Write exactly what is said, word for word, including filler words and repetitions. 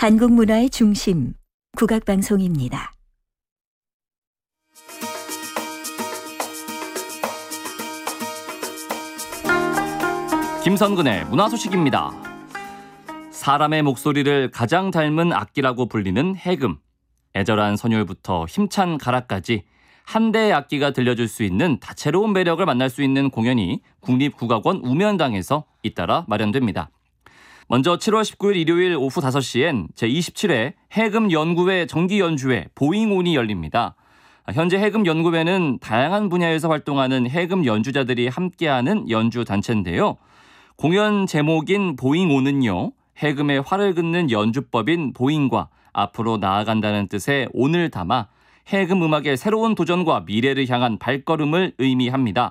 한국 문화의 중심, 국악방송입니다. 김선근의 문화소식입니다. 사람의 목소리를 가장 닮은 악기라고 불리는 해금. 애절한 선율부터 힘찬 가락까지 한 대의 악기가 들려줄 수 있는 다채로운 매력을 만날 수 있는 공연이 국립국악원 우면당에서 잇따라 마련됩니다. 먼저 칠월 십구일 일요일 오후 다섯 시엔 제이십칠 회 해금연구회 정기연주회 보잉온이 열립니다. 현재 해금연구회는 다양한 분야에서 활동하는 해금 연주자들이 함께하는 연주단체인데요. 공연 제목인 보잉온은요, 해금의 활을 긋는 연주법인 보잉과 앞으로 나아간다는 뜻의 온을 담아 해금 음악의 새로운 도전과 미래를 향한 발걸음을 의미합니다.